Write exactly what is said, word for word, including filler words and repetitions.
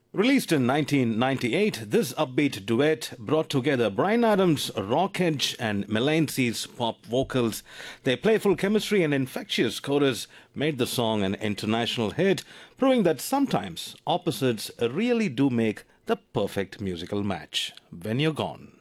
Released in nineteen ninety-eight, this upbeat duet brought together Bryan Adams' rock edge and Melancey's pop vocals. Their playful chemistry and infectious chorus made the song an international hit, proving that sometimes opposites really do make the perfect musical match. When You're Gone.